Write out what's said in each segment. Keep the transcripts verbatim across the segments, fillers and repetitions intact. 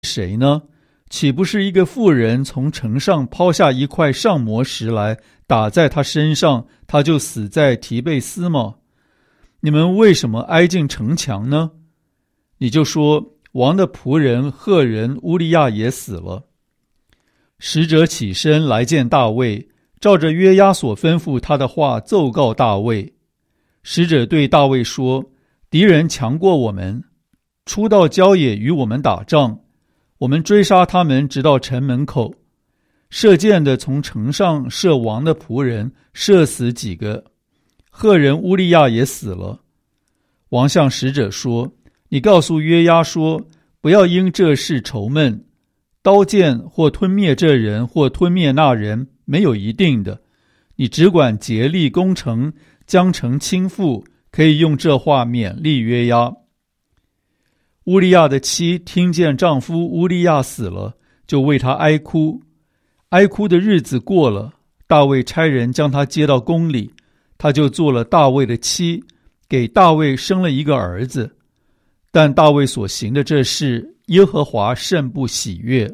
谁呢？岂不是一个妇人从城上抛下一块上磨石来，打在他身上，他就死在提贝斯吗？你们为什么挨近城墙呢？你就说，王的仆人赫人乌利亚也死了。使者起身来见大卫，照着约押所吩咐他的话奏告大卫。使者对大卫说，敌人强过我们，出到郊野与我们打仗，我们追杀他们直到城门口，射箭的从城上射王的仆人，射死几个，赫人乌利亚也死了。王向使者说，你告诉约押说，不要因这事愁闷，刀剑或吞灭这人或吞灭那人没有一定的，你只管竭力攻城，将城倾覆，可以用这话勉励约押。乌利亚的妻听见丈夫乌利亚死了，就为他哀哭。哀哭的日子过了，大卫差人将他接到宫里，他就做了大卫的妻，给大卫生了一个儿子。但大卫所行的这事，耶和华甚不喜悦。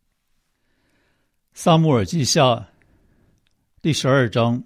撒母耳记下第十二章。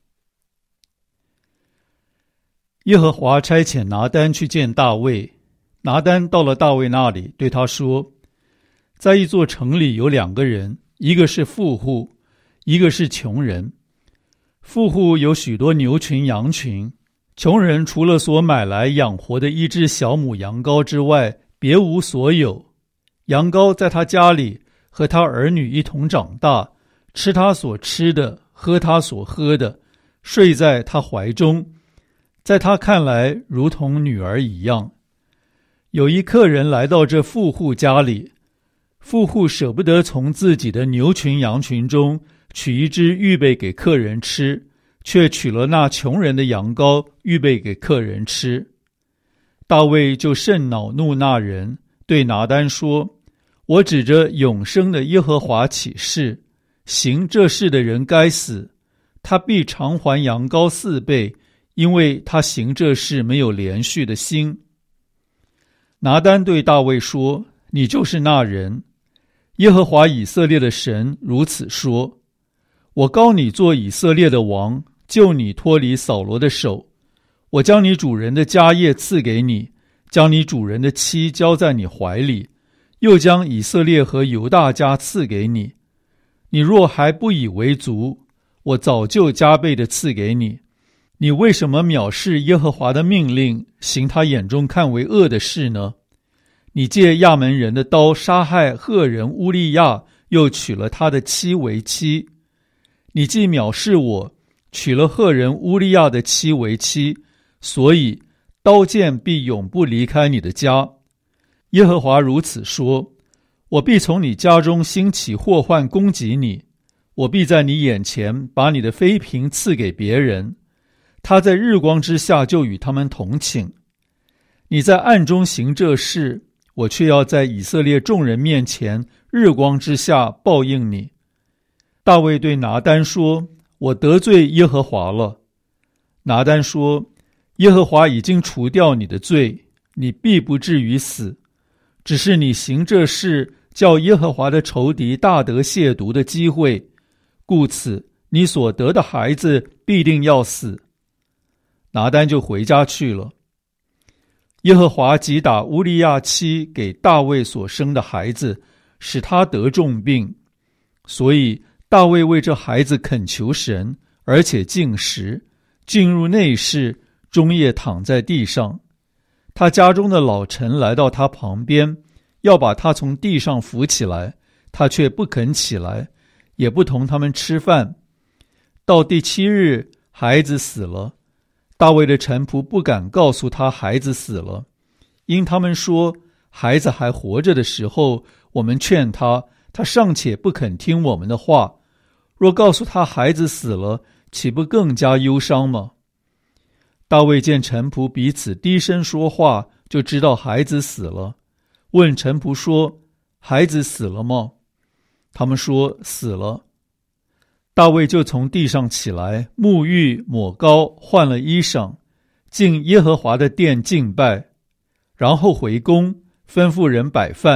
耶和华差遣拿单去见大卫。拿单到了大卫那里，对他说，在一座城里有两个人，一个是富户，一个是穷人。富户有许多牛群羊群，穷人除了所买来养活的一只小母羊羔之外，别无所有。羊羔在他家里和他儿女一同长大，吃他所吃的，喝他所喝的，睡在他怀中，在他看来如同女儿一样。有一客人来到这富户家里，富户舍不得从自己的牛群羊群中取一只预备给客人吃，却取了那穷人的羊羔预备给客人吃。大卫就甚恼怒那人，对拿单说，我指着永生的耶和华起誓，行这事的人该死，他必偿还羊羔四倍，因为他行这事没有连续的心。拿单对大卫说，你就是那人。耶和华以色列的神如此说，我膏你做以色列的王，救你脱离扫罗的手。我将你主人的家业赐给你，将你主人的妻交在你怀里，又将以色列和犹大家赐给你。你若还不以为足，我早就加倍的赐给你。你为什么藐视耶和华的命令，行他眼中看为恶的事呢？你借亚门人的刀杀害赫人乌利亚，又娶了他的妻为妻。你既藐视我，娶了赫人乌利亚的妻为妻，所以刀剑必永不离开你的家。耶和华如此说，我必从你家中兴起祸患攻击你，我必在你眼前把你的妃嫔赐给别人，他在日光之下就与他们同寝。你在暗中行这事，我却要在以色列众人面前日光之下报应你。大卫对拿单说，我得罪耶和华了。拿单说，耶和华已经除掉你的罪，你必不至于死，只是你行这事，叫耶和华的仇敌大得亵渎的机会，故此你所得的孩子必定要死。拿单就回家去了。耶和华击打乌利亚妻给大卫所生的孩子，使他得重病，所以大卫为这孩子恳求神，而且禁食，进入内室，终夜躺在地上。他家中的老臣来到他旁边，要把他从地上扶起来，他却不肯起来，也不同他们吃饭。到第七日，孩子死了。大卫的臣仆不敢告诉他孩子死了，因他们说，孩子还活着的时候，我们劝他，他尚且不肯听我们的话，若告诉他孩子死了，岂不更加忧伤吗？大卫见臣仆彼此低声说话，就知道孩子死了，问臣仆说，孩子死了吗？他们说，死了。大卫就从地上起来，沐浴抹膏，换了衣裳，进耶和华的殿敬拜，然后回宫，吩咐人摆饭，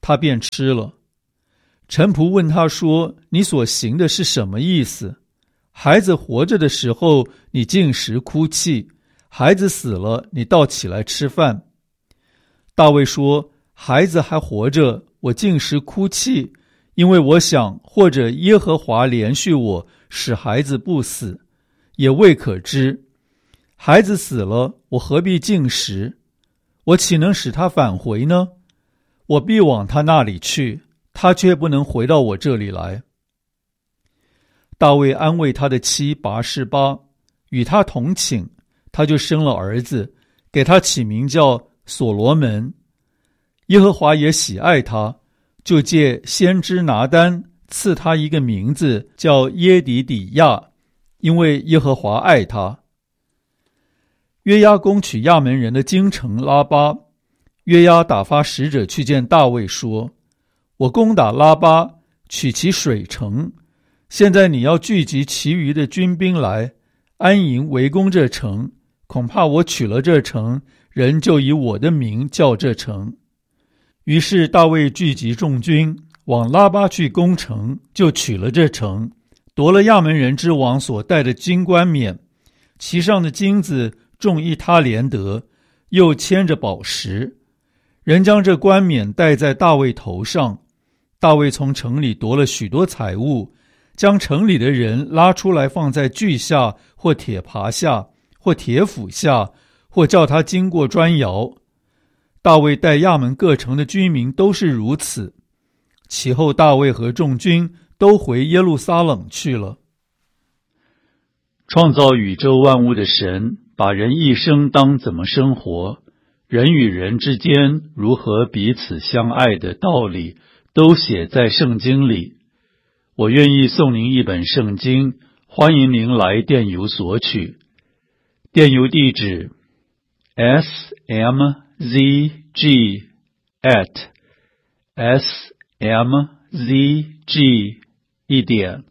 他便吃了。臣仆问他说：你所行的是什么意思？孩子活着的时候，你进食哭泣；孩子死了，你倒起来吃饭。大卫说：孩子还活着，我进食哭泣，因为我想，或者耶和华怜恤我，使孩子不死，也未可知。孩子死了，我何必进食？我岂能使他返回呢？我必往他那里去，他却不能回到我这里来。大卫安慰他的妻拔示巴，与他同寝，他就生了儿子，给他起名叫所罗门。耶和华也喜爱他，就借先知拿单赐他一个名字，叫耶底底亚，因为耶和华爱他。约押攻取亚门人的京城拉巴，约押打发使者去见大卫，说：我攻打拉巴，取其水城，现在你要聚集其余的军兵来，安营围攻这城，恐怕我取了这城，人就以我的名叫这城。于是大卫聚集众军，往拉巴去攻城，就取了这城，夺了亚门人之王所带的金冠冕，其上的金子重一他连得，又牵着宝石。人将这冠冕戴在大卫头上。大卫从城里夺了许多财物，将城里的人拉出来，放在锯下，或铁耙下，或铁斧下，或叫他经过砖窑。大卫带亚门各城的居民都是如此。其后大卫和众军都回耶路撒冷去了。创造宇宙万物的神，把人一生当怎么生活，人与人之间如何彼此相爱的道理，都写在圣经里。我愿意送您一本圣经，欢迎您来电邮索取。电邮地址 s m z g at s m z g 一点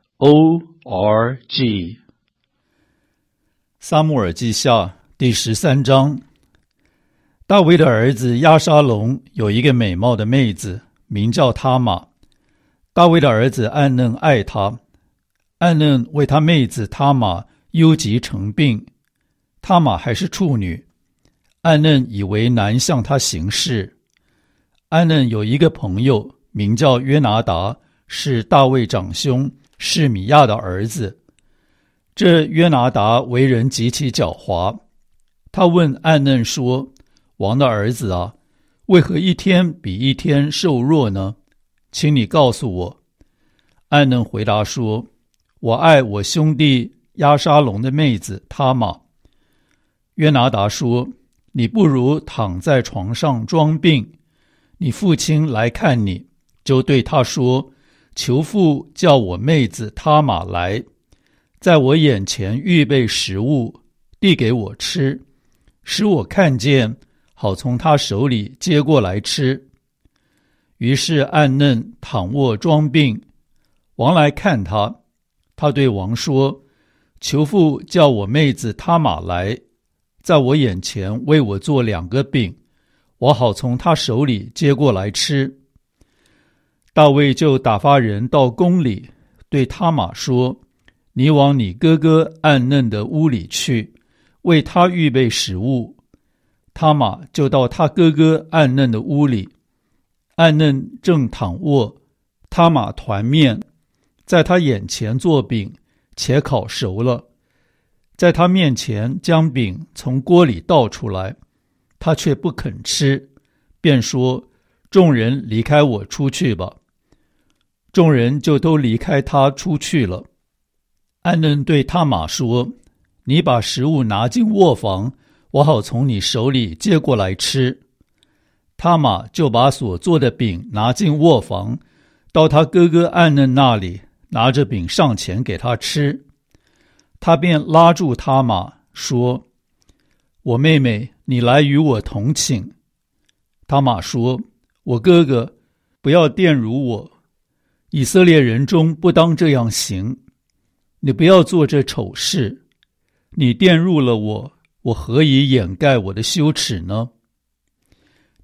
o r g。撒母耳记下第十三章。大卫的儿子押沙龙有一个美貌的妹子，名叫他玛。大卫的儿子暗嫩爱她，暗嫩为他妹子他玛忧急成病。他玛还是处女，暗嫩以为难向他行事。暗嫩有一个朋友，名叫约拿达，是大卫长兄示米亚的儿子。这约拿达为人极其狡猾，他问暗嫩说：王的儿子啊，为何一天比一天瘦弱呢？请你告诉我。暗嫩回答说：我爱我兄弟押沙龙的妹子他玛。约拿达说：你不如躺在床上装病，你父亲来看你，就对他说：求父叫我妹子他玛来，在我眼前预备食物，递给我吃，使我看见，好从他手里接过来吃。于是暗嫩躺卧装病，王来看他，他对王说：求父叫我妹子他玛来，在我眼前为我做两个饼，我好从他手里接过来吃。大卫就打发人到宫里，对他玛说：你往你哥哥暗嫩的屋里去，为他预备食物。他玛就到他哥哥暗嫩的屋里，暗嫩正躺卧，他玛团面，在他眼前做饼，且烤熟了，在他面前将饼从锅里倒出来，他却不肯吃，便说：众人离开我出去吧。众人就都离开他出去了。暗嫩对他玛说：你把食物拿进卧房，我好从你手里接过来吃。他玛就把所做的饼拿进卧房，到他哥哥暗嫩那里，拿着饼上前给他吃。他便拉住他玛说：我妹妹，你来与我同寝。他玛说：我哥哥，不要玷辱我，以色列人中不当这样行，你不要做这丑事，你玷辱了我，我何以掩盖我的羞耻呢？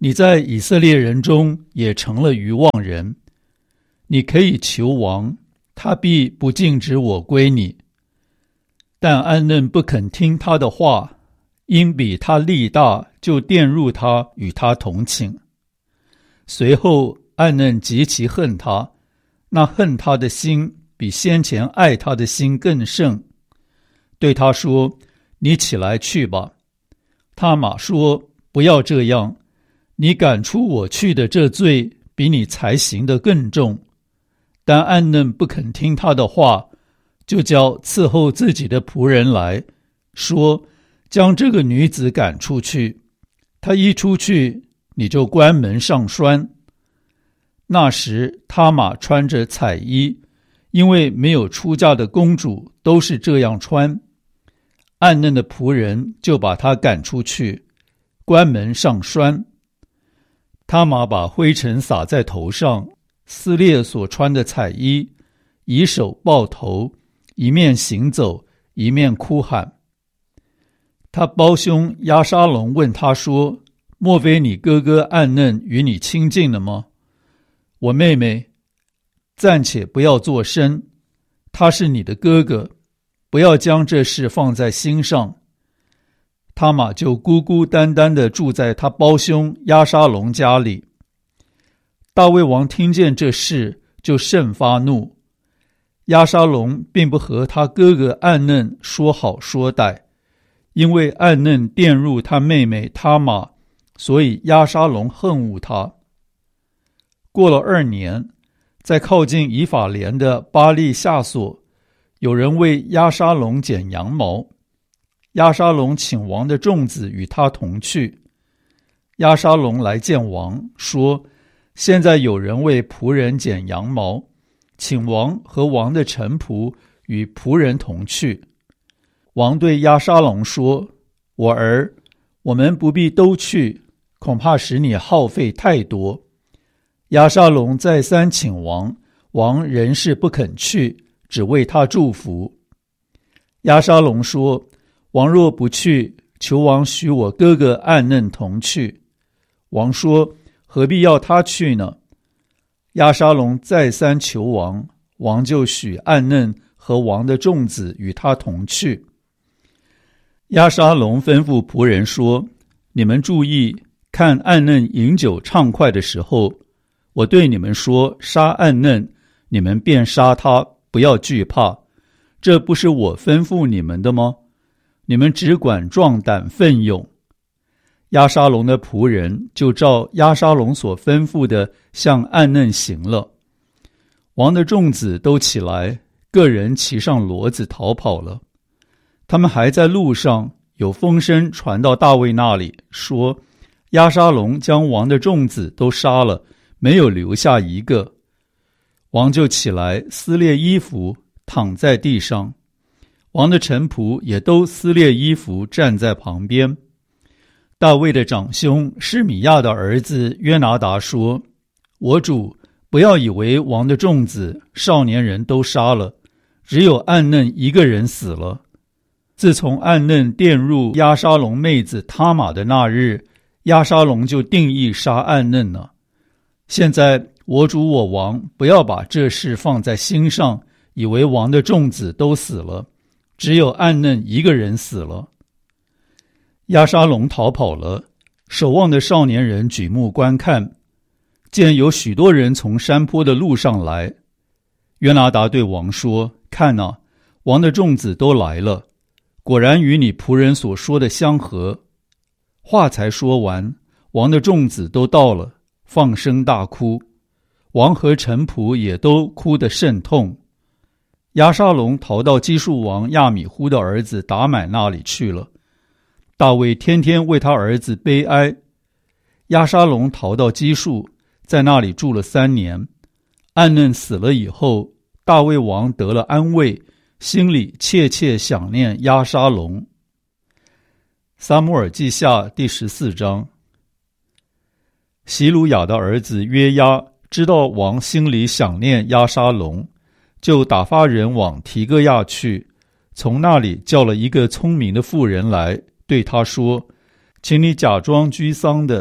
你在以色列人中也成了愚妄人。你可以求王，他必不禁止我归你。但暗嫩不肯听他的话，因比他力大，就玷辱他，与他同寝。随后暗嫩极其恨他，那恨他的心比先前爱他的心更甚，对他说：你起来去吧。他玛说：不要这样，你赶出我去的这罪比你才行的更重。但暗嫩不肯听他的话，就叫伺候自己的仆人来说：将这个女子赶出去。她一出去，你就关门上栓。那时他玛穿着彩衣，因为没有出嫁的公主都是这样穿。暗嫩的仆人就把她赶出去，关门上栓。他玛把灰尘撒在头上，撕裂所穿的彩衣，以手抱头，一面行走，一面哭喊。他胞兄押沙龙问他说：莫非你哥哥暗嫩与你亲近了吗？我妹妹，暂且不要作声，他是你的哥哥，不要将这事放在心上。他玛就孤孤单单地住在他胞兄押沙龙家里。大卫王听见这事，就甚发怒。押沙龙并不和他哥哥暗嫩说好说歹，因为暗嫩玷辱他妹妹他玛，所以押沙龙恨恶他。过了二年，在靠近以法莲的巴利夏所，有人为押沙龙剪羊毛。押沙龙请王的众子与他同去。押沙龙来见王，说：现在有人为仆人剪羊毛，请王和王的臣仆与仆人同去。王对押沙龙说：我儿，我们不必都去，恐怕使你耗费太多。押沙龙再三请王，王仍是不肯去，只为他祝福。押沙龙说：王若不去，求王许我哥哥暗嫩同去。王说：何必要他去呢？押沙龙再三求王，王就许暗嫩和王的众子与他同去。押沙龙吩咐仆人说：你们注意，看暗嫩饮酒畅快的时候，我对你们说杀暗嫩，你们便杀他，不要惧怕。这不是我吩咐你们的吗？你们只管壮胆奋勇。押沙龙的仆人就照押沙龙所吩咐的向暗嫩行了。王的众子都起来，个人骑上骡子逃跑了。他们还在路上，有风声传到大卫那里，说押沙龙将王的众子都杀了，没有留下一个。王就起来撕裂衣服，躺在地上。王的臣仆也都撕裂衣服，站在旁边。大卫的长兄示米亚的儿子约拿达说：我主，不要以为王的众子少年人都杀了，只有暗嫩一个人死了。自从暗嫩玷辱押沙龙妹子他玛的那日，押沙龙就定义杀暗嫩了。现在我主我王不要把这事放在心上，以为王的众子都死了，只有暗嫩一个人死了。押沙龙逃跑了，守望的少年人举目观看，见有许多人从山坡的路上来。约拿达对王说：看哪，王的众子都来了，果然与你仆人所说的相合。话才说完，王的众子都到了，放声大哭。王和臣仆也都哭得甚痛。押沙龙逃到基述王亚米忽的儿子达买那里去了。大卫天天为他儿子悲哀。押沙龙逃到基述，在那里住了三年。暗嫩死了以后，大卫王得了安慰，心里切切想念押沙龙。撒母耳记下第十四章。希鲁雅的儿子约押知道王心里想念押沙龙，就打发人往提哥亚去，从那里叫了一个聪明的妇人来，对他说：请你假装居丧的，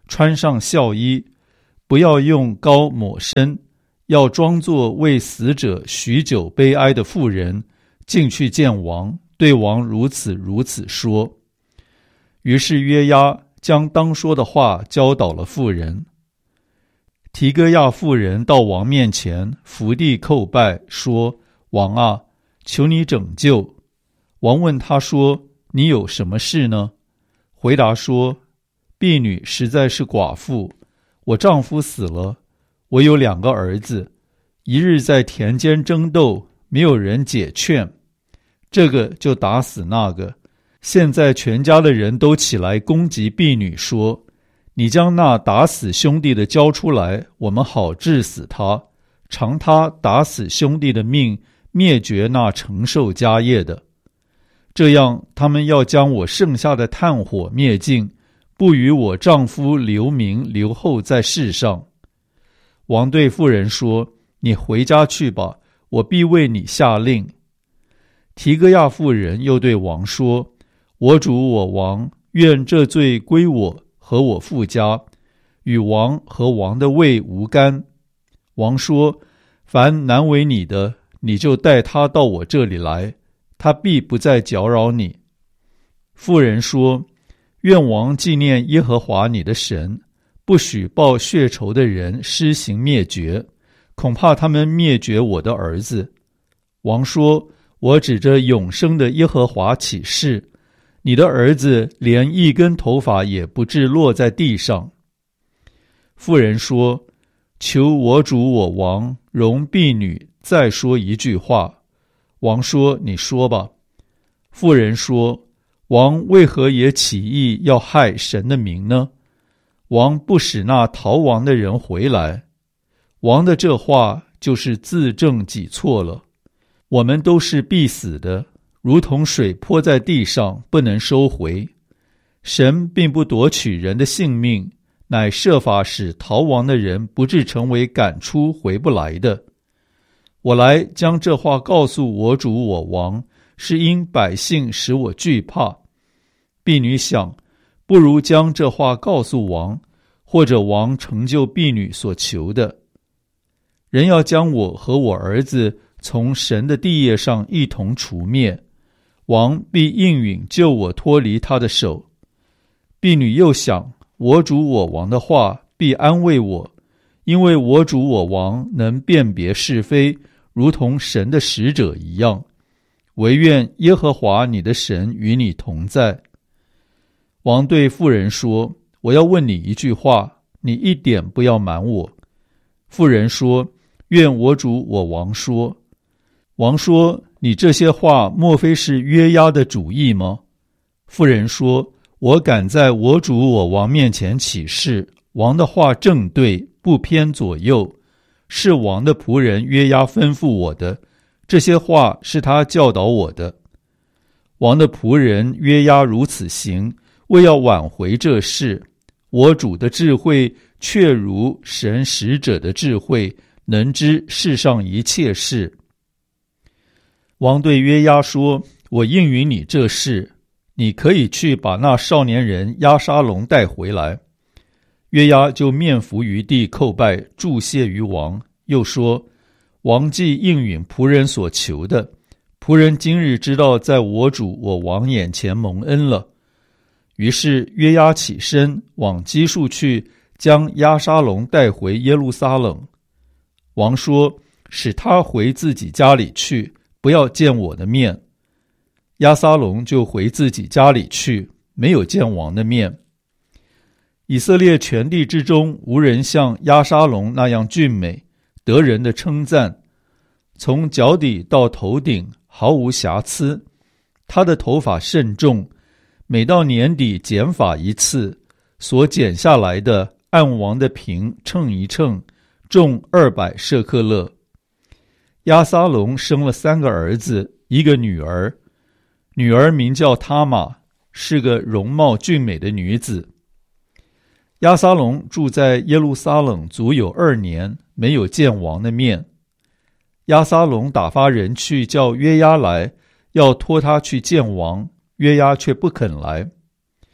穿上孝衣，不要用膏抹身，要装作为死者许久悲哀的妇人，进去见王，对王如此如此说。于是约押将当说的话教导了妇人。提哥亚妇人到王面前伏地叩拜，说：王啊，求你拯救。王问他说：你有什么事呢？回答说：婢女实在是寡妇，我丈夫死了，我有两个儿子，一日在田间争斗，没有人解劝，这个就打死那个。现在全家的人都起来攻击婢女，说：你将那打死兄弟的交出来，我们好治死他，偿他打死兄弟的命，灭绝那承受家业的。这样他们要将我剩下的炭火灭尽，不与我丈夫留名留后在世上。王对妇人说：你回家去吧，我必为你下令。提哥亚妇人又对王说：我主我王，愿这罪归我和我父家，与王和王的位无干。王说：凡难为你的，你就带他到我这里来，他必不再搅扰你。妇人说：愿王纪念耶和华你的神，不许报血仇的人施行灭绝，恐怕他们灭绝我的儿子。王说：我指着永生的耶和华起誓，你的儿子连一根头发也不至落在地上。妇人说：求我主我王容婢女再说一句话。王说：你说吧。妇人说：王为何也起意要害神的名呢？王不使那逃亡的人回来。王的这话就是自证己错了。我们都是必死的，如同水泼在地上，不能收回。神并不夺取人的性命，乃设法使逃亡的人不致成为赶出回不来的。我来将这话告诉我主我王，是因百姓使我惧怕。婢女想，不如将这话告诉王，或者王成就婢女所求的。人要将我和我儿子从神的地业上一同除灭，王必应允救我脱离他的手。婢女又想，我主我王的话必安慰我，因为我主我王能辨别是非，如同神的使者一样。惟愿耶和华你的神与你同在。王对妇人说：我要问你一句话，你一点不要瞒我。妇人说：愿我主我王说。王说：你这些话莫非是约押的主意吗？妇人说：我敢在我主我王面前起誓，王的话正对，不偏左右，是王的仆人约押吩咐我的，这些话是他教导我的。王的仆人约押如此行，为要挽回这事。我主的智慧确如神使者的智慧，能知世上一切事。王对约押说：我应允你这事，你可以去把那少年人押沙龙带回来。约押就面伏于地叩拜，祝谢于王，又说：王既应允仆人所求的，仆人今日知道在我主我王眼前蒙恩了。于是约押起身往基述去，将押沙龙带回耶路撒冷。王说：使他回自己家里去，不要见我的面。押沙龙就回自己家里去，没有见王的面。以色列全地之中，无人像押沙龙那样俊美，得人的称赞，从脚底到头顶毫无瑕疵。他的头发甚重，每到年底剪发一次，所剪下来的按王的平称一称，重二百舍克勒。押沙龙生了三个儿子，一个女儿，女儿名叫他玛，是个容貌俊美的女子。押沙龙住在耶路撒冷足有二年，没有见王的面。押沙龙打发人去叫约押来，要托他去见王，约押却不肯来。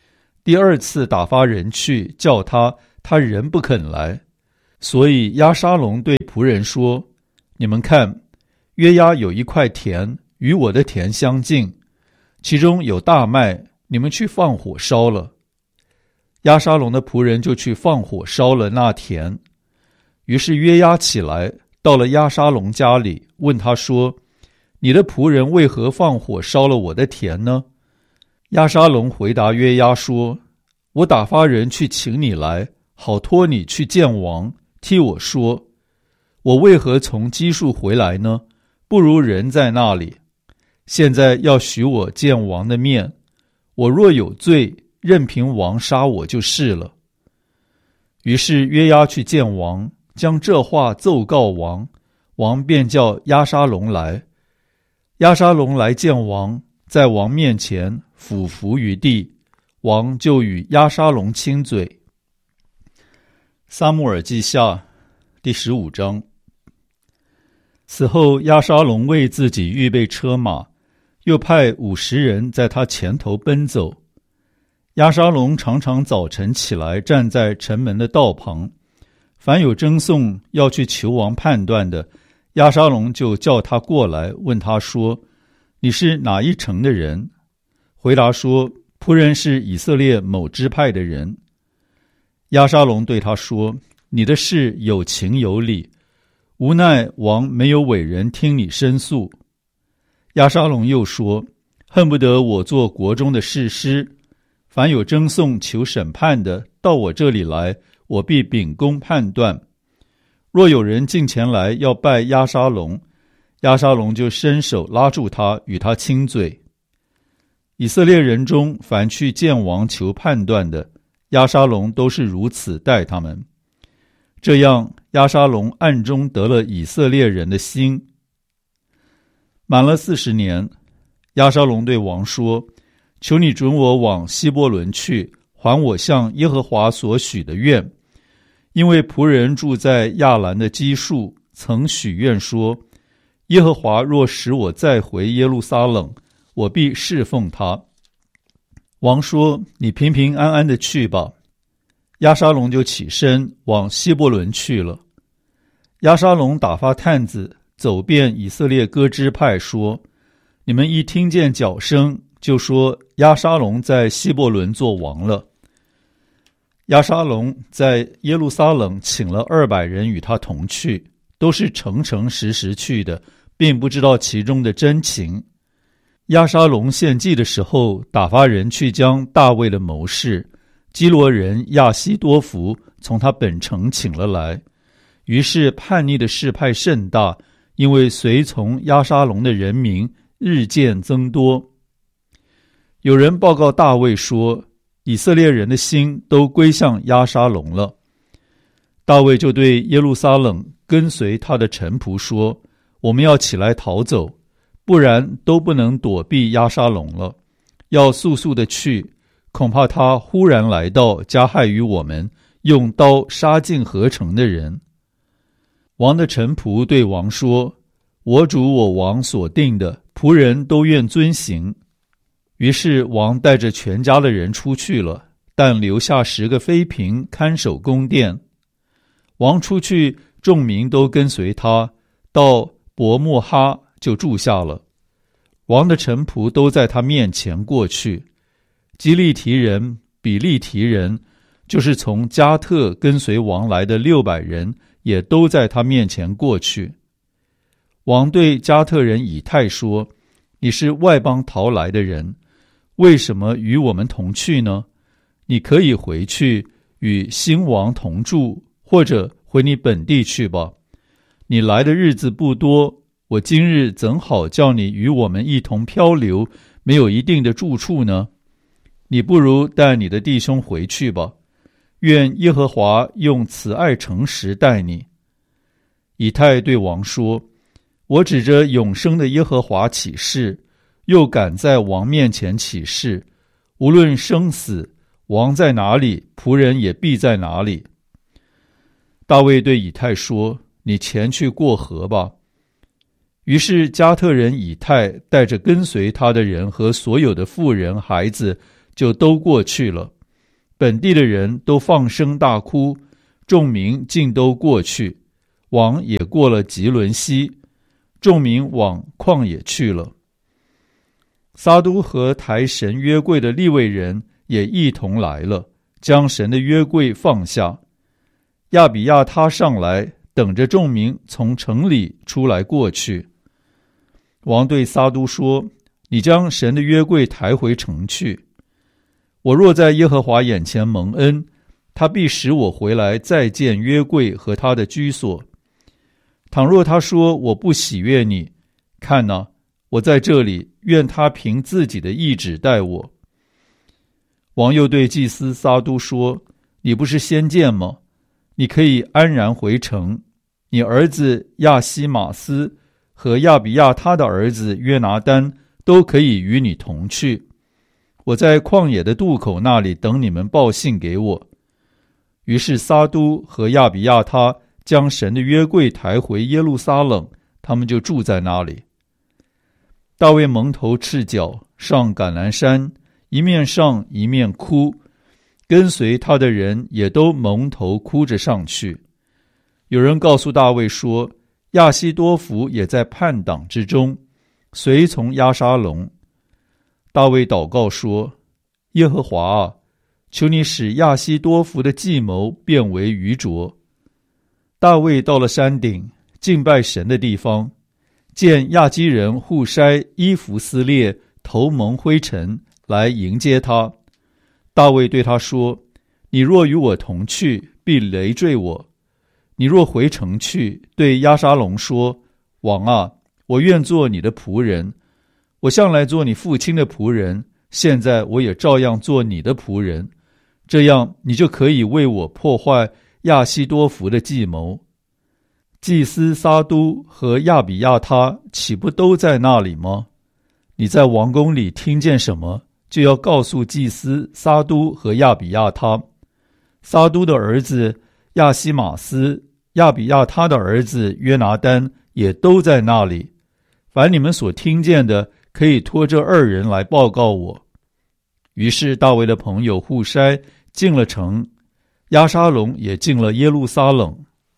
第二次打发人去叫他，他仍不肯来。所以押沙龙对仆人说：你们看，约押有一块田与我的田相近，其中有大麦，你们去放火烧了。押沙龙的仆人就去放火烧了那田。于是约押起来，到了押沙龙家里，问他说：你的仆人为何放火烧了我的田呢？押沙龙回答约押说：我打发人去请你来，好托你去见王，替我说，我为何从基述回来呢？不如人在那里。现在要许我见王的面，我若有罪，任凭王杀我就是了。于是约押去见王，将这话奏告王，王便叫押沙龙来。押沙龙来见王，在王面前俯伏于地，王就与押沙龙亲嘴。撒母耳记下第十五章。此后押沙龙为自己预备车马，又派五十人在他前头奔走。押沙龙常常早晨起来，站在城门的道旁，凡有争讼要去求王判断的，押沙龙就叫他过来，问他说：你是哪一城的人？回答说：仆人是以色列某支派的人。押沙龙对他说：你的事有情有理，无奈王没有委人听你申诉。押沙龙又说：恨不得我做国中的士师，凡有争讼求审判的，到我这里来，我必秉公判断。若有人进前来要拜押沙龙，押沙龙就伸手拉住他，与他亲嘴。以色列人中凡去见王求判断的，押沙龙都是如此待他们。这样押沙龙暗中得了以色列人的心。满了四十年，押沙龙对王说：求你准我往希伯伦去，还我向耶和华所许的愿。因为仆人住在亚兰的基述，曾许愿说：耶和华若使我再回耶路撒冷，我必侍奉他。王说：你平平安安的去吧。押沙龙就起身往希伯伦去了。押沙龙打发探子走遍以色列各支派，说：你们一听见脚声，就说押沙龙在希伯伦做王了。押沙龙在耶路撒冷请了二百人与他同去，都是诚诚实实去的，并不知道其中的真情。押沙龙献祭的时候，打发人去将大卫的谋士基罗人亚希多弗从他本城请了来。于是叛逆的事派甚大，因为随从押沙龙的人民日渐增多。有人报告大卫说，以色列人的心都归向押沙龙了。大卫就对耶路撒冷跟随他的臣仆说：我们要起来逃走，不然都不能躲避押沙龙了。要速速的去，恐怕他忽然来到，加害于我们，用刀杀尽合城的人。王的臣仆对王说：我主我王所定的，仆人都愿遵行。于是王带着全家的人出去了，但留下十个妃嫔看守宫殿。王出去，众民都跟随他，到伯莫哈就住下了。王的臣仆都在他面前过去。基利提人、比利提人，就是从加特跟随王来的六百人，也都在他面前过去。王对加特人以太说：你是外邦逃来的人，为什么与我们同去呢？你可以回去与新王同住，或者回你本地去吧。你来的日子不多，我今日怎好叫你与我们一同漂流，没有一定的住处呢？你不如带你的弟兄回去吧，愿耶和华用慈爱诚实待你。以太对王说：我指着永生的耶和华起誓，又敢在王面前起誓，无论生死，王在哪里，仆人也必在哪里。大卫对以太说：你前去过河吧。于是加特人以太带着跟随他的人和所有的妇人孩子，就都过去了。 本地的人都放声大哭，众民尽都过去，王也过了吉伦西，众民往旷野去了。撒督和抬神约柜的利未人也一同来了，将神的约柜放下。亚比亚他上来，等着众民从城里出来过去。王对撒督说：你将神的约柜抬回城去。我若在耶和华眼前蒙恩，他必使我回来再见约柜和他的居所。倘若他说我不喜悦你，看哪，我在这里，愿他凭自己的意志待我。王又对祭司撒督说：你不是先见吗？你可以安然回城，你儿子亚西马斯和亚比亚他的儿子约拿单都可以与你同去。我在旷野的渡口那里等你们报信给我。于是撒督和亚比亚他将神的约柜抬回耶路撒冷，他们就住在那里。大卫蒙头赤脚上橄榄山，一面上一面哭，跟随他的人也都蒙头哭着上去。有人告诉大卫说，亚希多弗也在叛党之中，随从押沙龙。大卫祷告说：耶和华啊，求你使亚希多弗的计谋变为愚拙。大卫到了山顶，敬拜神的地方，见亚基人户筛衣服撕裂，头蒙灰尘，来迎接他。大卫对他说：你若与我同去，必累赘我。你若回城去，对押沙龙说：王啊，我愿做你的仆人，我向来做你父亲的仆人，现在我也照样做你的仆人，这样你就可以为我破坏亚希多弗的计谋。祭司撒督和亚比亚他岂不都在那里吗？你在王宫里听见什么，就要告诉祭司撒督和亚比亚他。撒督的儿子亚西马斯、亚比亚他的儿子约拿单也都在那里。凡你们所听见的，可以托这二人来报告我。于是大卫的朋友户筛进了城，押沙龙也进了耶路撒冷。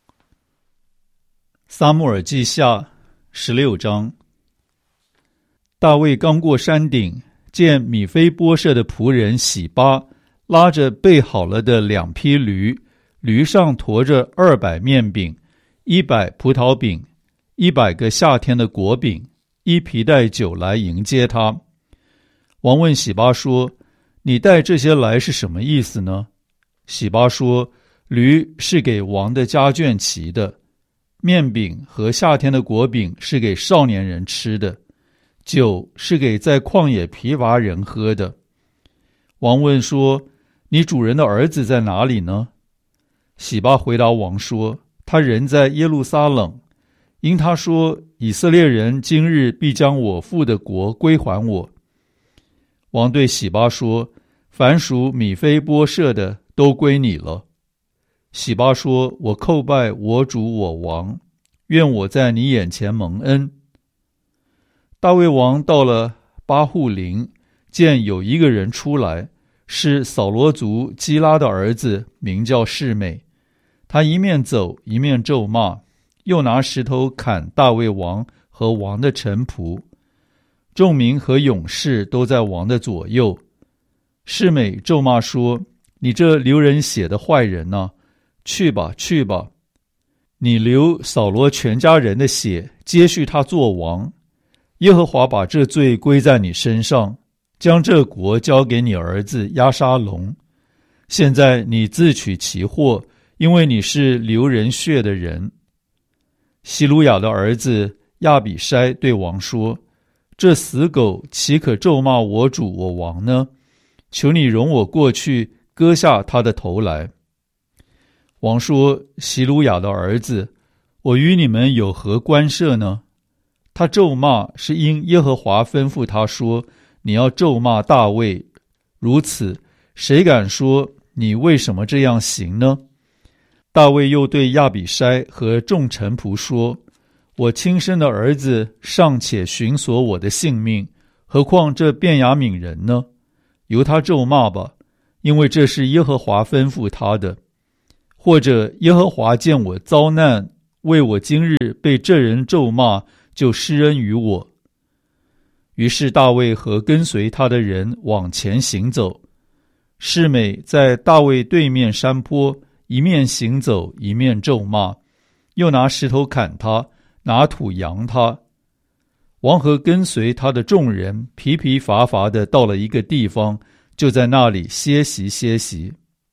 撒母耳记下十六章。大卫刚过山顶，见米非波设的仆人洗巴拉着备好了的两匹驴，驴上驮着二百面饼，一百葡萄饼，一百个夏天的果饼，一皮带酒来迎接他。王问洗巴说：你带这些来是什么意思呢？洗巴说：驴是给王的家眷骑的，面饼和夏天的果饼是给少年人吃的，酒是给在旷野疲乏人喝的。王问说：你主人的儿子在哪里呢？洗巴回答王说：他人在耶路撒冷，因他说以色列人今日必将我父的国归还我。王对洗巴说：凡属米非波设的都归你了。洗巴说：我叩拜我主我王，愿我在你眼前蒙恩。大卫王到了巴户林，见有一个人出来，是扫罗族基拉的儿子，名叫示每。他一面走一面咒骂，又拿石头砍大卫王和王的臣仆。众民和勇士都在王的左右。示每咒骂说：你这流人血的坏人啊，去吧去吧，你流扫罗全家人的血，接续他做王。耶和华把这罪归在你身上，将这国交给你儿子押沙龙。现在你自取其祸，因为你是流人血的人。希鲁雅的儿子亚比筛对王说：这死狗岂可咒骂我主我王呢？求你容我过去割下他的头来。王说：希鲁雅的儿子，我与你们有何关涉呢？他咒骂是因耶和华吩咐他说：你要咒骂大卫，如此谁敢说你为什么这样行呢？大卫又对亚比筛和众臣仆说：我亲生的儿子尚且寻索我的性命，何况这便雅悯人呢？由他咒骂吧， 因为这是耶和华吩咐他的。或者耶和华见我遭难，为我今日被这人咒骂，就施恩于我。于是大卫和跟随他的人往前行走。示每在大卫对面山坡，一面行走，一面咒骂，又拿石头砍他，拿土扬他。王和跟随他的众人疲疲乏乏地到了一个地方，就在那里歇息歇息。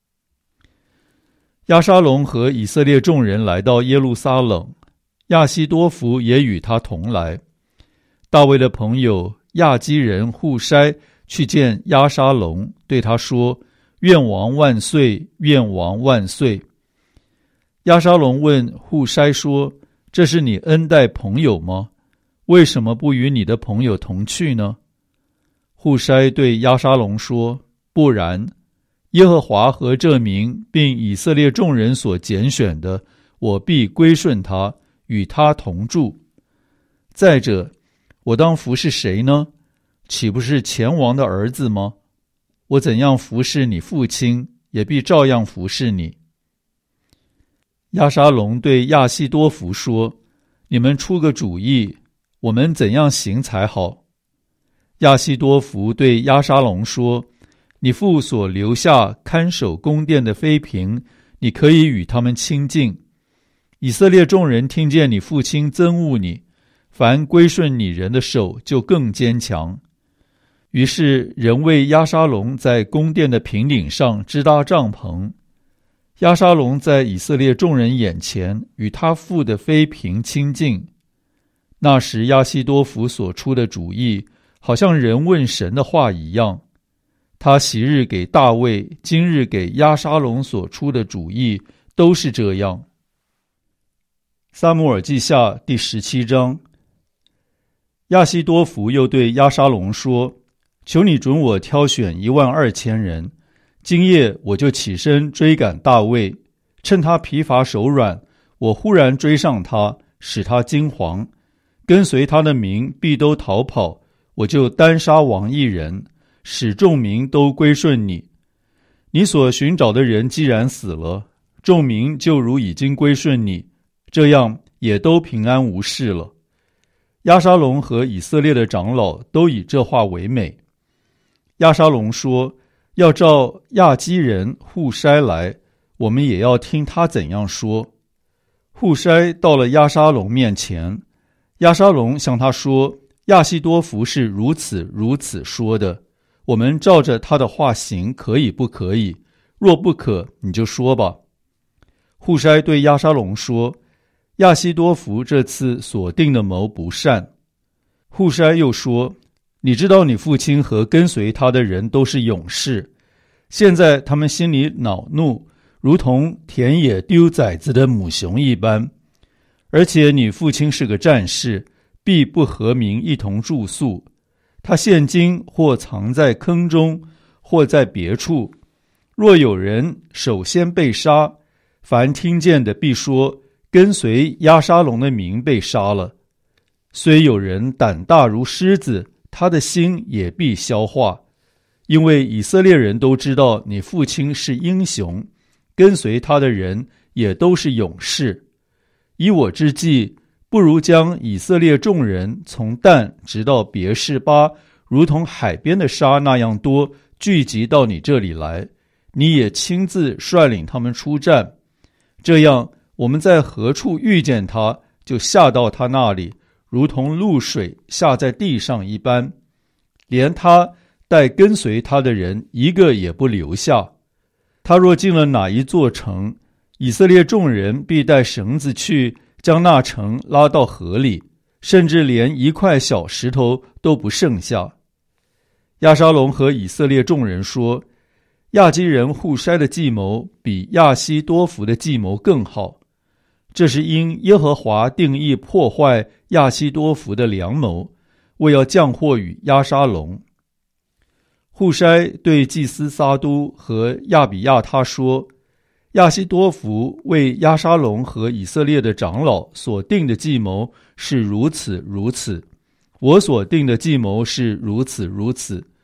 押沙龙和以色列众人来到耶路撒冷，亚希多弗也与他同来。大卫的朋友亚基人户筛去见押沙龙，对他说：愿王万岁，愿王万岁。押沙龙问户筛说：这是你恩待朋友吗？为什么不与你的朋友同去呢？户筛对押沙龙说：不然，耶和华和这民并以色列众人所拣选的，我必归顺他，与他同住。再者，我当服侍谁呢？岂不是前王的儿子吗？我怎样服侍你父亲，也必照样服侍你。押沙龙对亚希多弗说：你们出个主意，我们怎样行才好？亚希多弗对押沙龙说：你父所留下看守宫殿的妃嫔，你可以与他们亲近。以色列众人听见你父亲憎恶你，凡归顺你人的手就更坚强。于是人为押沙龙在宫殿的平顶上支搭帐篷。押沙龙在以色列众人眼前与他父的妃嫔亲近。那时亚希多弗所出的主意，好像人问神的话一样。他昔日给大卫，今日给押沙龙所出的主意，都是这样。撒母耳记下第十七章。亚希多弗又对押沙龙说：求你准我挑选一万二千人，今夜我就起身追赶大卫，趁他疲乏手软，我忽然追上他，使他惊惶，跟随他的民必都逃跑，我就单杀王一人，使众民都归顺你。你所寻找的人既然死了，众民就如已经归顺你，这样也都平安无事了。押沙龙和以色列的长老都以这话为美。押沙龙说：要照亚基人户筛来，我们也要听他怎样说。户筛到了押沙龙面前，押沙龙向他说：亚希多弗是如此如此说的，我们照着他的话行，可以不可以？若不可，你就说吧。户筛对押沙龙说：亚希多弗这次所定的谋不善。户筛又说：你知道你父亲和跟随他的人都是勇士，现在他们心里恼怒，如同田野丢崽子的母熊一般。而且你父亲是个战士，必不和民一同住宿。他现今或藏在坑中，或在别处。若有人首先被杀，凡听见的必说：跟随押沙龙的民被杀了。虽有人胆大如狮子，他的心也必消化。因为以色列人都知道你父亲是英雄，跟随他的人也都是勇士。以我之计，不如将以色列众人从但直到别是巴，如同海边的沙那样多，聚集到你这里来，你也亲自率领他们出战。这样，我们在何处遇见他，就下到他那里，如同露水下在地上一般，连他带跟随他的人一个也不留下。他若进了哪一座城，以色列众人必带绳子去，将那城拉到河里，甚至连一块小石头都不剩下。押沙龙和以色列众人说：亚基人户筛的计谋比亚希多弗的计谋更好，这是因耶和华定义破坏亚希多弗的良谋，为要降祸与押沙龙。户筛对祭司撒都和亚比亚他说：亚希多弗为押沙龙和以色列的长老所定的计谋是如此如此，我所定的计谋是如此如此。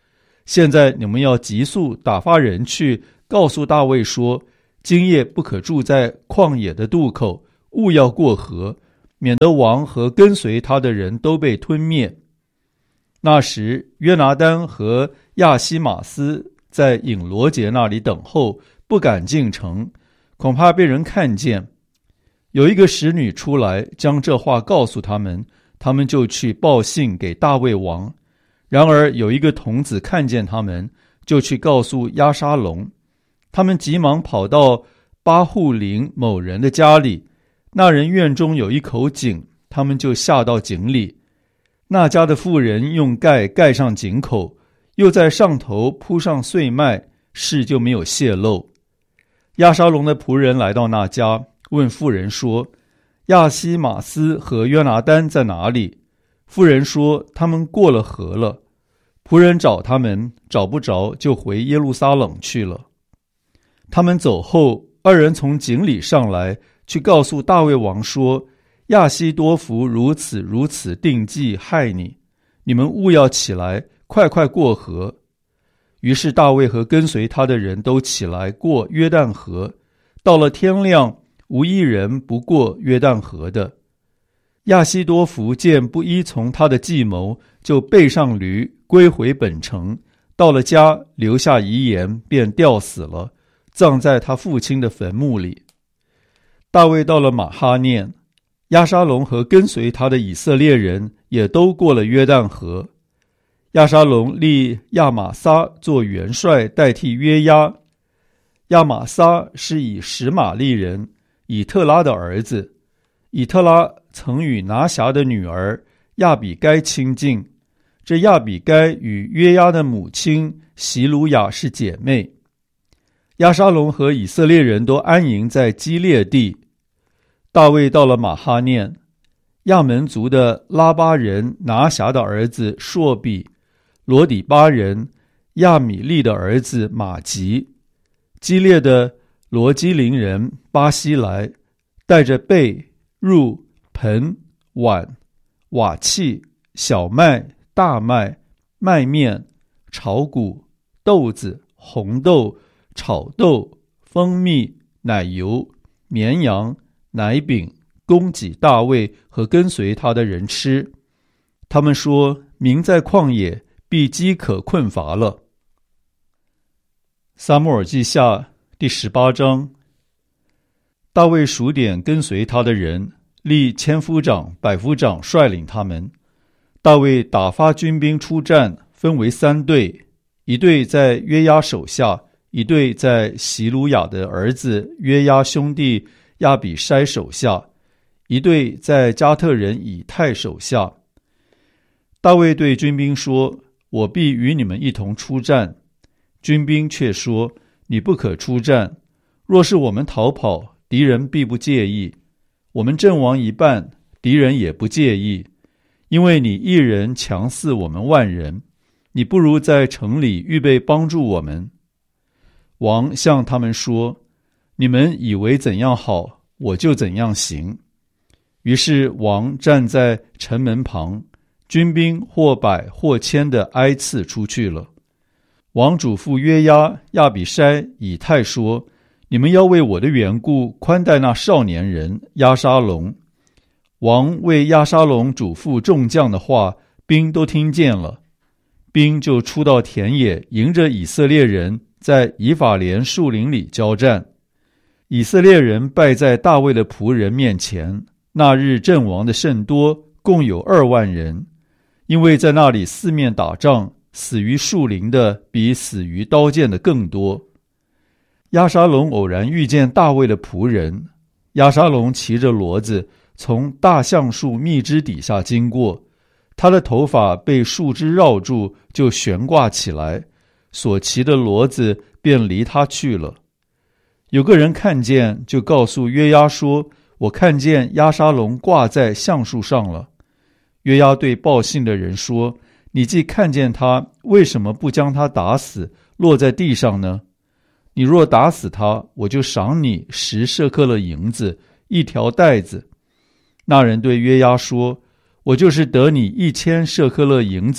现在你们要急速打发人去告诉大卫说，今夜不可住在旷野的渡口，务要过河，免得王和跟随他的人都被吞灭。那时约拿单和亚西马斯在隐罗节那里等候，不敢进城，恐怕被人看见。有一个使女出来，将这话告诉他们，他们就去报信给大卫王。然而有一个童子看见他们，就去告诉押沙龙。他们急忙跑到巴户林某人的家里，那人院中有一口井，他们就下到井里。那家的妇人用盖盖上井口，又在上头铺上碎麦，事就没有泄露。押沙龙的仆人来到那家，问妇人说，亚西马斯和约拿单在哪里？妇人说，他们过了河了。仆人找他们，找不着，就回耶路撒冷去了。他们走后，二人从井里上来，去告诉大卫王说，亚西多弗如此如此定计害你，你们务要起来，快快过河。于是大卫和跟随他的人都起来过约旦河，到了天亮，无一人不过约旦河的。亚西多弗见不依从他的计谋，就背上驴归回本城，到了家留下遗言，便吊死了，葬在他父亲的坟墓里。大卫到了马哈念，押沙龙和跟随他的以色列人也都过了约旦河。押沙龙立亚玛撒做元帅，代替约押。亚玛撒是以实玛利人以特拉的儿子，以特拉曾与拿辖的女儿亚比该亲近，这亚比该与约押的母亲席鲁雅是姐妹。押沙龙和以色列人都安营在基列地。大卫到了马哈念，亚门族的拉巴人拿辖的儿子朔比，罗底巴人亚米利的儿子马吉，基列的罗基林人巴西来，带着被、褥、盆、碗、瓦器、小麦、大麦、麦面、炒谷、豆子、红豆、炒豆、蜂蜜、奶油、绵羊、奶饼，供给大卫和跟随他的人吃。他们说，民在旷野必饥渴困乏了。撒母耳记下第十八章。大卫数点跟随他的人，立千夫长、百夫长率领他们。大卫打发军兵出战，分为三队，一队在约押手下，一队在席鲁雅的儿子约押兄弟亚比筛手下，一队在加特人以太手下。大卫对军兵说，我必与你们一同出战。军兵却说，你不可出战，若是我们逃跑，敌人必不介意，我们阵亡一半，敌人也不介意，因为你一人强似我们万人，你不如在城里预备帮助我们。王向他们说，你们以为怎样好，我就怎样行。于是王站在城门旁，军兵或百或千的挨次出去了。王嘱咐约押、亚比筛、以太说，你们要为我的缘故宽待那少年人押沙龙。王为押沙龙嘱咐众将的话，兵都听见了。兵就出到田野，迎着以色列人在以法莲树林里交战。以色列人败在大卫的仆人面前，那日阵亡的甚多，共有二万人，因为在那里四面打仗，死于树林的比死于刀剑的更多。押沙龙偶然遇见大卫的仆人，押沙龙骑着骡子从大橡树密枝底下经过，他的头发被树枝绕住，就悬挂起来，所骑的骡子便离他去了。有个人看见，就告诉约押说，我看见押沙龙挂在橡树上了。约押对报信的人说，你既看见他，为什么不将他打死，落在地上呢？你若打死他，我就赏你十舍客勒银子，一条带子。那人对约押说，我就是得你一千舍客勒银子，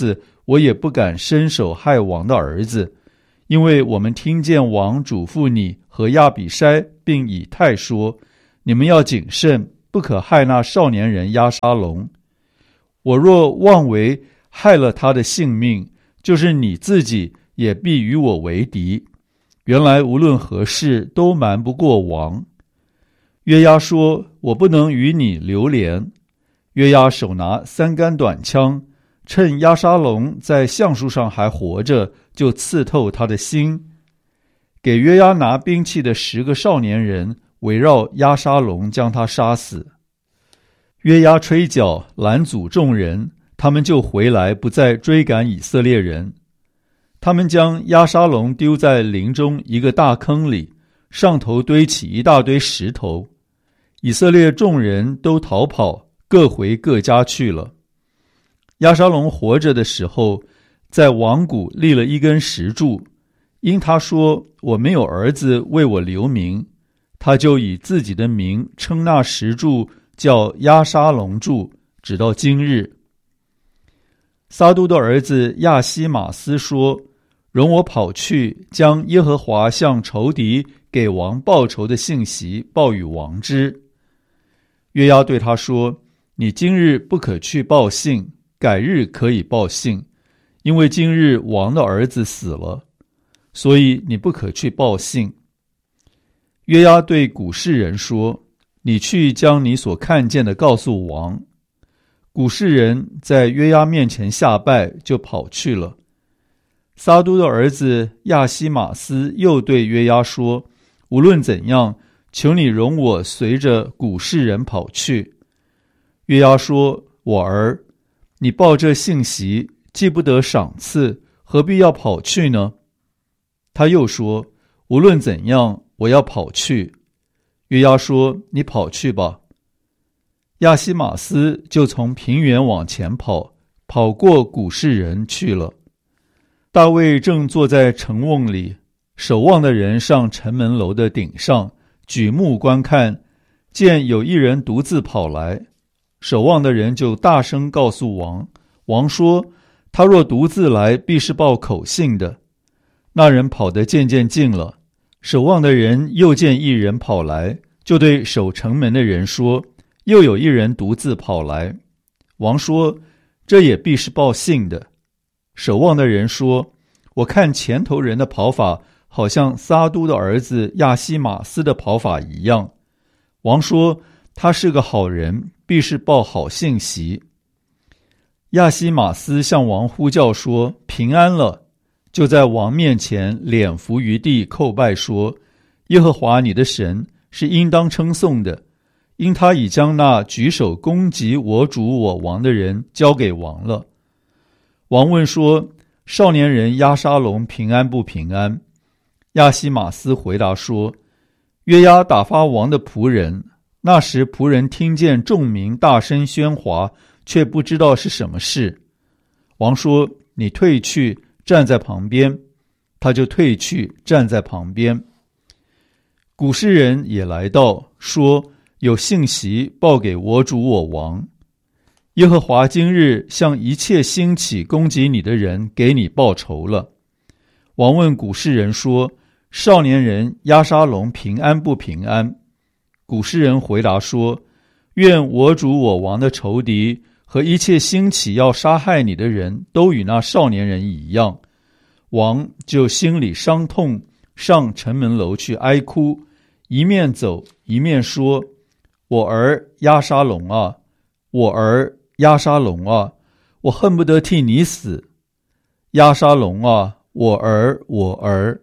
我也不敢伸手害王的儿子，因为我们听见王嘱咐你和亚比筛并以太说，你们要谨慎，不可害那少年人押沙龙。我若妄为害了他的性命，就是你自己也必与我为敌。原来无论何事都瞒不过王。约押说，我不能与你流连。约押手拿三杆短枪，趁押沙龙在橡树上还活着，就刺透他的心。给约押拿兵器的十个少年人围绕押沙龙，将他杀死。约押吹角拦阻众人，他们就回来，不再追赶以色列人。他们将押沙龙丢在林中一个大坑里，上头堆起一大堆石头。以色列众人都逃跑，各回各家去了。押沙龙活着的时候，在王谷立了一根石柱，因他说，我没有儿子为我留名，他就以自己的名称那石柱叫押沙龙柱，直到今日。撒督的儿子亚希马斯说，容我跑去，将耶和华向仇敌给王报仇的信息报与王知。约押对他说，你今日不可去报信，改日可以报信，因为今日王的儿子死了，所以你不可去报信。约押对古示人说，你去将你所看见的告诉王。古示人在约押面前下拜，就跑去了。撒督的儿子亚希马斯又对约押说，无论怎样，求你容我随着古示人跑去。约押说，我儿，你报这信息，既不得赏赐，何必要跑去呢？他又说，无论怎样，我要跑去。约押说，你跑去吧。亚希马斯就从平原往前跑，跑过古示人去了。大卫正坐在城瓮里，守望的人上城门楼的顶上，举目观看，见有一人独自跑来。守望的人就大声告诉王，王说，他若独自来，必是报口信的。那人跑得渐渐近了，守望的人又见一人跑来，就对守城门的人说，又有一人独自跑来。王说，这也必是报信的。守望的人说，我看前头人的跑法，好像撒督的儿子亚希马斯的跑法一样。王说，他是个好人，必是报好信息。亚希马斯向王呼叫说，平安了，就在王面前脸伏于地叩拜说，耶和华你的神是应当称颂的，因他已将那举手攻击我主我王的人交给王了。王问说，少年人押沙龙平安不平安？亚希马斯回答说，约押打发王的仆人，那时仆人听见众民大声喧哗，却不知道是什么事。王说，你退去，站在旁边。他就退去，站在旁边。古示人也来到，说，有信息报给我主我王。耶和华今日向一切兴起攻击你的人给你报仇了。王问古示人说，少年人押沙龙平安不平安？古示人回答说，愿我主我王的仇敌和一切兴起要杀害你的人都与那少年人一样。王就心里伤痛，上城门楼去哀哭，一面走一面说，我儿押沙龙啊，我儿押沙龙啊，我恨不得替你死。押沙龙啊，我儿我儿。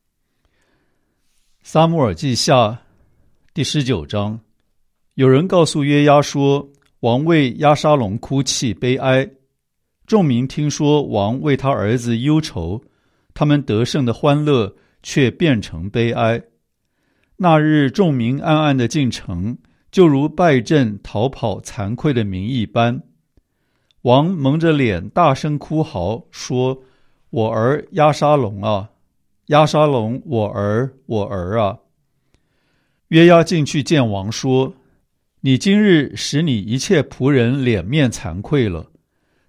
撒母耳记下第十九章。有人告诉约押说，王为押沙龙哭泣悲哀。众民听说王为他儿子忧愁，他们得胜的欢乐却变成悲哀。那日众民暗暗地进城，就如败阵逃跑惭愧的民一般。王蒙着脸大声哭嚎，说，我儿押沙龙啊，押沙龙，我儿我儿啊。约押进去见王说，你今日使你一切仆人脸面惭愧了。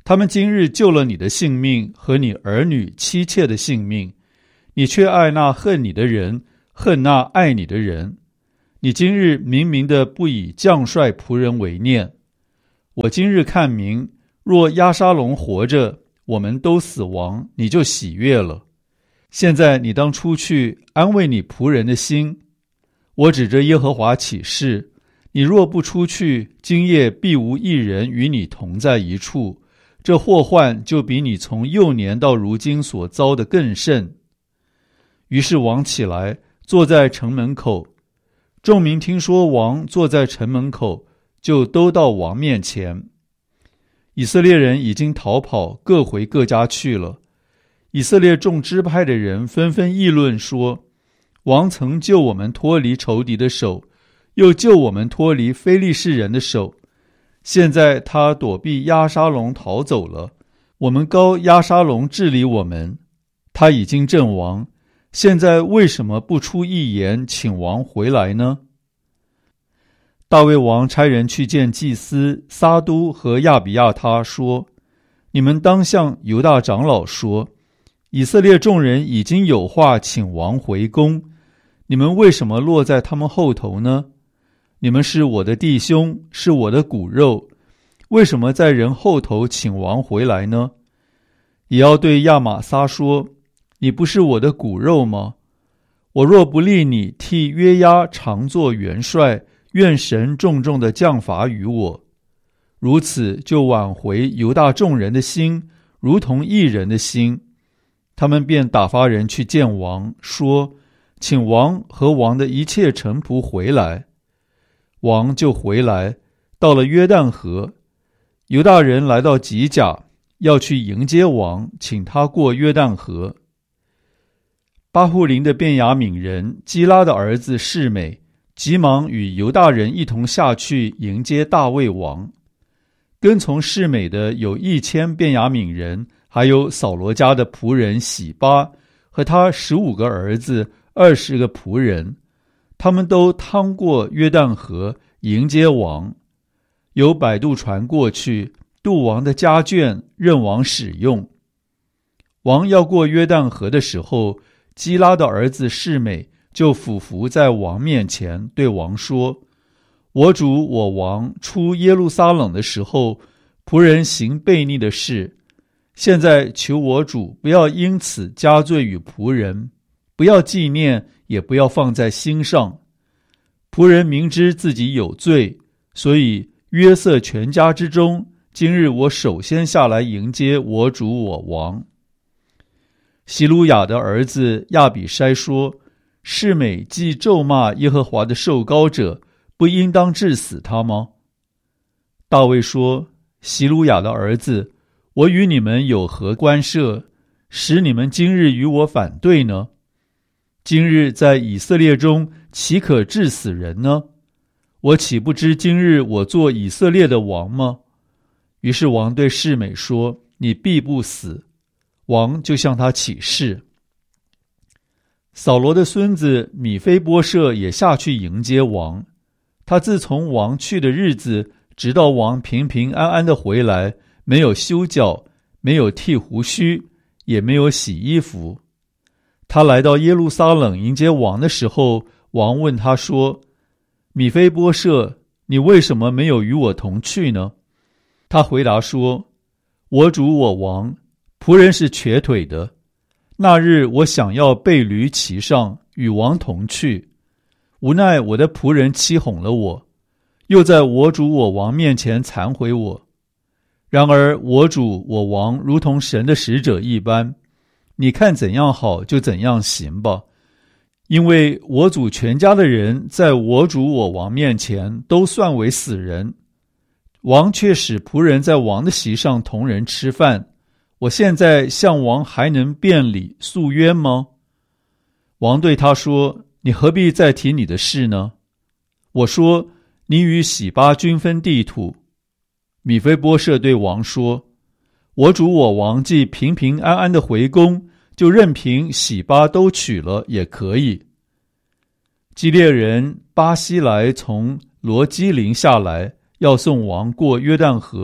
他们今日救了你的性命和你儿女妻妾的性命，你却爱那恨你的人，恨那爱你的人。你今日明明的不以将帅仆人为念。我今日看明，若押沙龙活着，我们都死亡，你就喜悦了。现在你当出去安慰你仆人的心。我指着耶和华起誓，你若不出去，今夜必无一人与你同在一处，这祸患就比你从幼年到如今所遭的更甚。于是王起来，坐在城门口。众民听说王坐在城门口，就都到王面前。以色列人已经逃跑，各回各家去了。以色列众支派的人纷纷议论说，王曾救我们脱离仇敌的手，又救我们脱离非利士人的手。现在他躲避押沙龙逃走了，我们膏押沙龙治理我们。他已经阵亡，现在为什么不出一言，请王回来呢？大卫王差人去见祭司撒都和亚比亚他说，你们当向犹大长老说，以色列众人已经有话请王回宫，你们为什么落在他们后头呢？你们是我的弟兄，是我的骨肉，为什么在人后头请王回来呢？也要对亚玛撒说，你不是我的骨肉吗？我若不立你替约押常作元帅，愿神重重的降罚于我。如此就挽回犹大众人的心，如同一人的心。他们便打发人去见王，说，请王和王的一切臣仆回来。王就回来，到了约旦河。犹大人来到吉甲，要去迎接王，请他过约旦河。巴户林的便雅悯人基拉的儿子示每急忙与犹大人一同下去迎接大卫王。跟从示每的有一千便雅悯人，还有扫罗家的仆人洗巴和他十五个儿子，二十个仆人，他们都趟过约旦河迎接王。有摆渡船过去，渡王的家眷任王使用。王要过约旦河的时候，基拉的儿子示每就俯伏在王面前，对王说，我主我王出耶路撒冷的时候，仆人行悖逆的事，现在求我主不要因此加罪于仆人，不要纪念，也不要放在心上。仆人明知自己有罪，所以约瑟全家之中，今日我首先下来迎接我主我王。希鲁雅的儿子亚比筛说，示每既咒骂耶和华的受膏者，不应当治死他吗？大卫说，希鲁雅的儿子，我与你们有何关涉，使你们今日与我反对呢？今日在以色列中，岂可治死人呢？我岂不知今日我做以色列的王吗？于是王对示每说，你必不死。王就向他起誓。扫罗的孙子米非波设也下去迎接王。他自从王去的日子，直到王平平安安的回来，没有修脚，没有剃胡须，也没有洗衣服。他来到耶路撒冷迎接王的时候，王问他说，米非波设，你为什么没有与我同去呢？他回答说，我主我王，仆人是瘸腿的，那日我想要备驴骑上，与王同去，无奈我的仆人欺哄了我，又在我主我王面前惭悔我。然而我主我王如同神的使者一般，你看怎样好就怎样行吧，因为我主全家的人在我主我王面前都算为死人。王却使仆人在王的席上同人吃饭，我现在向王还能辩理诉冤吗？王对他说，你何必再提你的事呢？我说，你与洗巴均分地土。米非波设对王说，我主我王既平平安安的回宫，就任凭洗巴都取了也可以。基列人巴西来从罗基林下来，要送王过约旦河，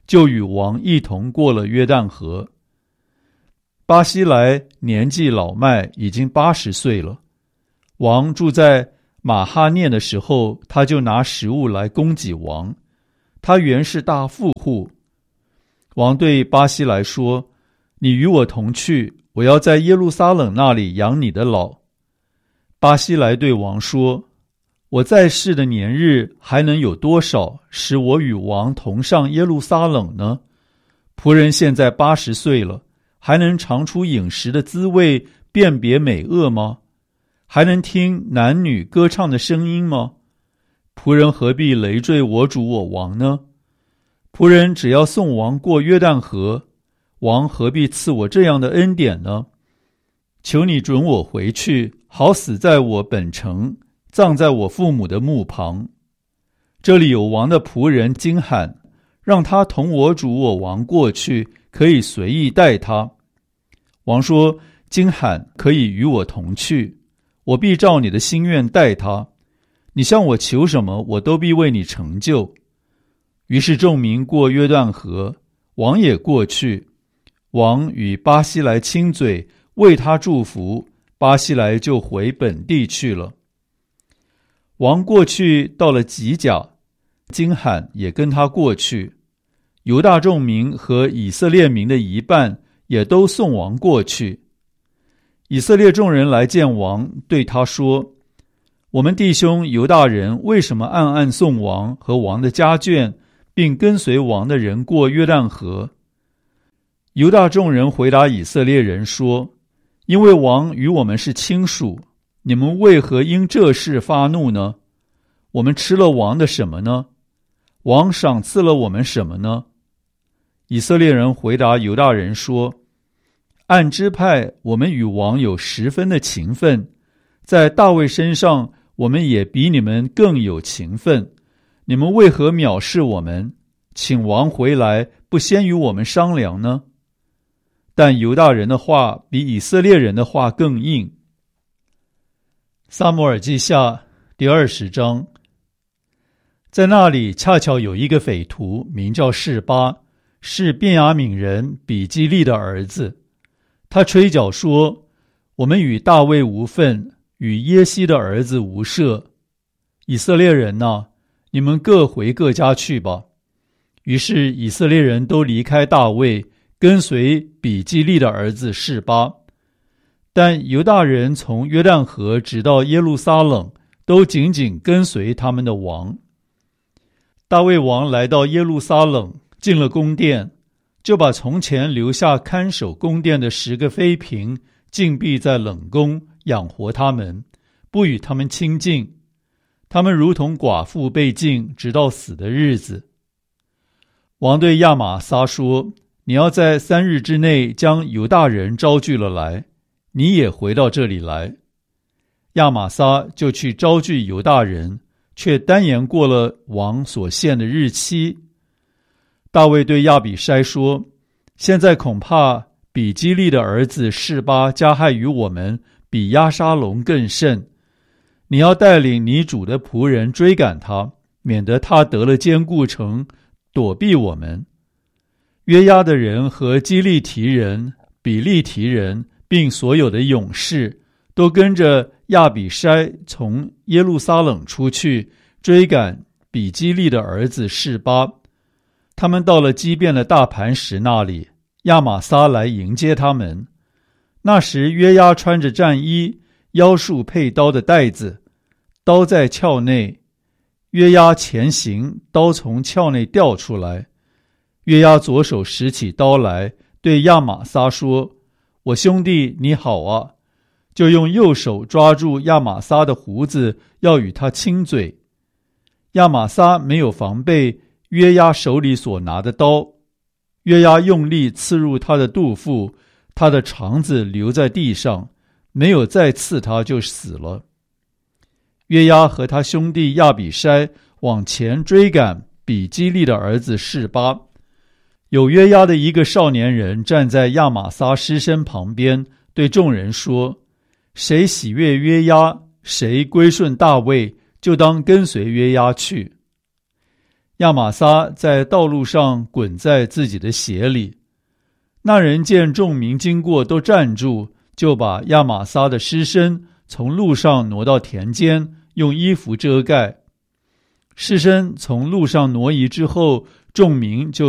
就与王一同过了约旦河。巴西莱年纪老迈，已经八十岁了。王住在马哈念的时候，他就拿食物来供给王。他原是大富户。王对巴西莱说：“你与我同去，我要在耶路撒冷那里养你的老。”巴西莱对王说：“我在世的年日还能有多少，使我与王同上耶路撒冷呢？仆人现在八十岁了，还能尝出饮食的滋味，辨别美恶吗？还能听男女歌唱的声音吗？仆人何必累赘我主我王呢？仆人只要送王过约旦河，王何必赐我这样的恩典呢？求你准我回去，好死在我本城，葬在我父母的墓旁。这里有王的仆人金罕，让他同我主我王过去，可以随意带他。”王说：“金罕可以与我同去，我必照你的心愿待他。你向我求什么，我都必为你成就。”于是众民过约旦河，王也过去。王与巴西莱亲嘴，为他祝福，巴西莱就回本地去了。王过去到了吉甲，金罕也跟他过去。犹大众民和以色列民的一半也都送王过去。以色列众人来见王，对他说：“我们弟兄犹大人为什么暗暗送王和王的家眷，并跟随王的人过约旦河？”犹大众人回答以色列人说：“因为王与我们是亲属，你们为何因这事发怒呢？我们吃了王的什么呢？王赏赐了我们什么呢？”以色列人回答犹大人说：“按支派，我们与王有十分的情分，在大卫身上，我们也比你们更有情分。你们为何藐视我们？请王回来，不先与我们商量呢？”但犹大人的话比以色列人的话更硬。撒母耳记下第二十章。在那里恰巧有一个匪徒，名叫示巴，是便雅悯人比基利的儿子。他吹角说：“我们与大卫无分，与耶西的儿子无涉。以色列人哪，你们各回各家去吧。”于是以色列人都离开大卫，跟随比基利的儿子示巴。但犹大人从约旦河直到耶路撒冷，都紧紧跟随他们的王。大卫王来到耶路撒冷，进了宫殿，就把从前留下看守宫殿的十个妃嫔禁闭在冷宫，养活他们，不与他们亲近。他们如同寡妇被禁，直到死的日子。王对亚玛撒说：“你要在三日之内将犹大人招聚了来，你也回到这里来。”亚玛撒就去招聚犹大人，却单言过了王所限的日期。大卫对亚比筛说：“现在恐怕比基利的儿子示巴加害于我们，比押沙龙更甚。你要带领你主的仆人追赶他，免得他得了坚固城，躲避我们。”约押的人和基利提人、比利提人，并所有的勇士，都跟着亚比筛从耶路撒冷出去，追赶比基利的儿子示巴。他们到了基遍的大磐石那里，亚玛撒来迎接他们。那时约押穿着战衣，腰束佩刀的带子，刀在鞘内。约押前行，刀从鞘内掉出来。约押左手拾起刀来，对亚玛撒说：“我兄弟你好啊！”就用右手抓住亚玛撒的胡子，要与他亲嘴。亚玛撒没有防备约押手里所拿的刀，约押用力刺入他的肚腹，他的肠子留在地上，没有再刺他就死了。约押和他兄弟亚比筛往前追赶比基利的儿子示巴。有约押的一个少年人站在亚玛撒尸身旁边，对众人说：“谁喜悦约押，谁归顺大卫，就当跟随约押去。” 亚玛撒在道路上滚在自己的鞋里。那人见众民经过都站住，就把亚玛撒的尸身从路上挪到田间，用衣服遮盖。尸身从路上挪移之后，众民就